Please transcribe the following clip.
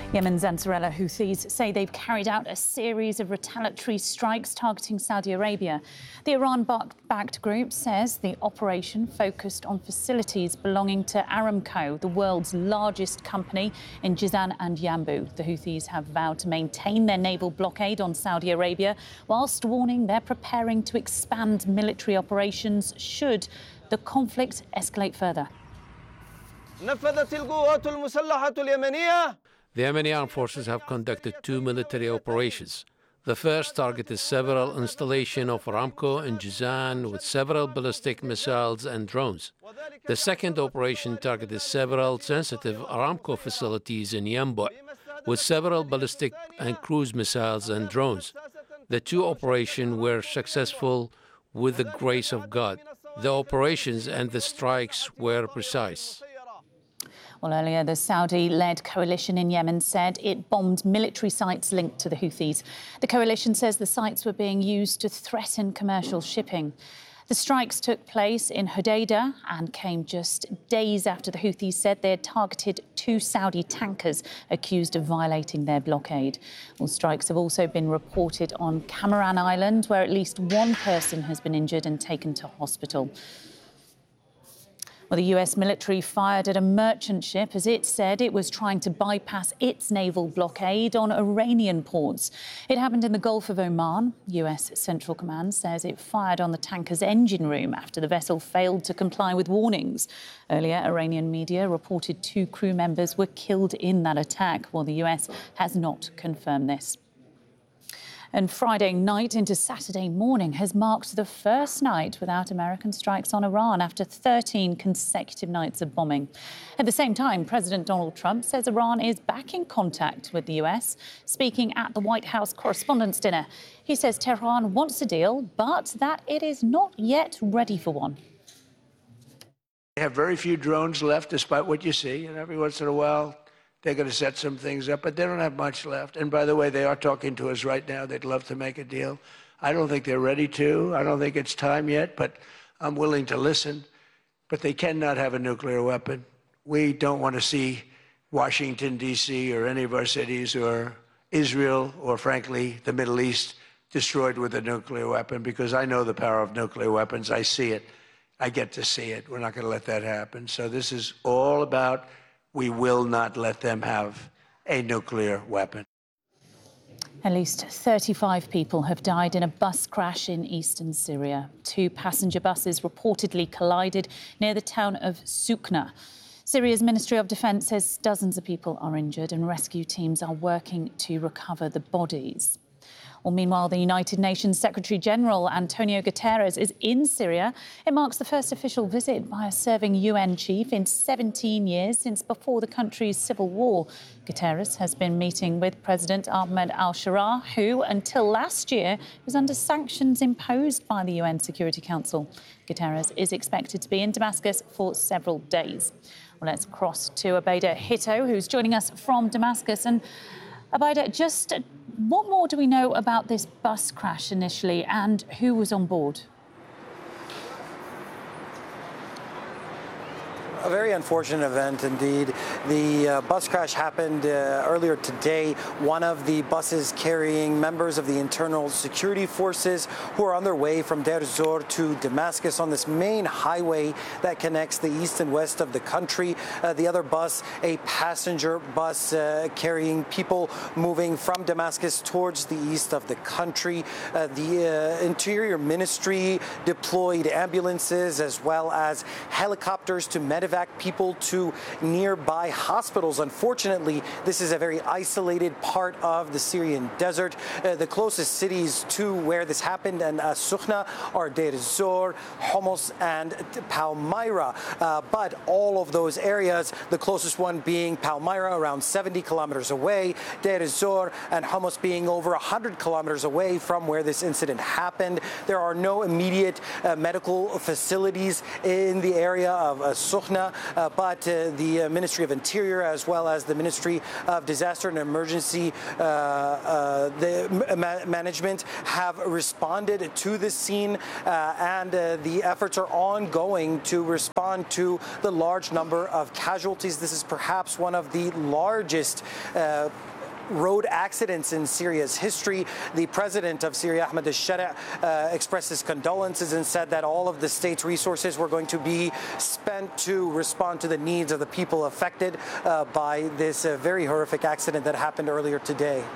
Yemen's Ansarallah Houthis say they've carried out a series of retaliatory strikes targeting Saudi Arabia. The Iran-backed group says the operation focused on facilities belonging to Aramco, the world's largest company in Jizan and Yanbu. The Houthis have vowed to maintain their naval blockade on Saudi Arabia, whilst warning they're preparing to expand military operations should the conflict escalate further. The Yemeni armed forces have conducted two military operations. The first targeted several installations of Aramco in Jizan with several ballistic missiles and drones. The second operation targeted several sensitive Aramco facilities in Yanbu with several ballistic and cruise missiles and drones. The two operations were successful with the grace of God. The operations and the strikes were precise. Well, earlier, the Saudi-led coalition in Yemen said it bombed military sites linked to the Houthis. The coalition says the sites were being used to threaten commercial shipping. The strikes took place in Hodeidah and came just days after the Houthis said they had targeted two Saudi tankers accused of violating their blockade. Well, strikes have also been reported on Cameron Island, where at least one person has been injured and taken to hospital. Well, the US military fired at a merchant ship as it said it was trying to bypass its naval blockade on Iranian ports. It happened in the Gulf of Oman. US Central Command says it fired on the tanker's engine room after the vessel failed to comply with warnings. Earlier, Iranian media reported two crew members were killed in that attack, while the US has not confirmed this. And Friday night into Saturday morning has marked the first night without American strikes on Iran after 13 consecutive nights of bombing. At the same time, President Donald Trump says Iran is back in contact with the US. Speaking at the White House Correspondents' Dinner, he says Tehran wants a deal, but that it is not yet ready for one. They have very few drones left, despite what you see, and every once in a while they're going to set some things up, but they don't have much left. And by the way, they are talking to us right now. They'd love to make a deal. I don't think they're ready to. I don't think it's time yet, but I'm willing to listen. But they cannot have a nuclear weapon. We don't want to see Washington, D.C., or any of our cities, or Israel, or frankly, the Middle East, destroyed with a nuclear weapon, because I know the power of nuclear weapons. I see it. I get to see it. We're not going to let that happen. So this is all about we will not let them have a nuclear weapon. At least 35 people have died in a bus crash in eastern Syria. Two passenger buses reportedly collided near the town of Sukna. Syria's Ministry of Defence says dozens of people are injured and rescue teams are working to recover the bodies. Well, meanwhile, the United Nations Secretary-General Antonio Guterres is in Syria. It marks the first official visit by a serving UN chief in 17 years since before the country's civil war. Guterres has been meeting with President Ahmed al-Sharaa, who, until last year, was under sanctions imposed by the UN Security Council. Guterres is expected to be in Damascus for several days. Well, let's cross to Abeyda Hitto, who's joining us from Damascus. And Abeyda, just what more do we know about this bus crash initially and who was on board? A very unfortunate event indeed. The bus crash happened earlier today. One of the buses carrying members of the internal security forces who are on their way from Deir Zor to Damascus on this main highway that connects the east and west of the country. The other bus, a passenger bus carrying people moving from Damascus towards the east of the country. The Interior Ministry deployed ambulances as well as helicopters to medevac people to nearby hospitals. Unfortunately, this is a very isolated part of the Syrian desert. The closest cities to where this happened and Sukna are Deir Zor, Homs, and Palmyra. But all of those areas, the closest one being Palmyra, around 70 kilometers away, Deir Zor and Homs being over 100 kilometers away from where this incident happened. There are no immediate medical facilities in the area of Sukna. Sana, but the Ministry of Interior as well as the Ministry of Disaster and Emergency Management have responded to this scene, and the efforts are ongoing to respond to the large number of casualties. This is perhaps one of the largest road accidents in Syria's history. The president of Syria, Ahmed al-Shara, expressed his condolences and said that all of the state's resources were going to be spent to respond to the needs of the people affected by this very horrific accident that happened earlier today.